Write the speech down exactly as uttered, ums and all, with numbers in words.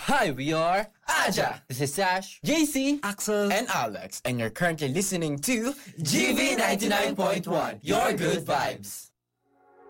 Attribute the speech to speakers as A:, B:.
A: Hi, we are
B: Aja,
A: This is Sash,
B: J C,
C: Axel,
B: and Alex, and you're currently listening to G V ninety-nine point one, Your Good Vibes.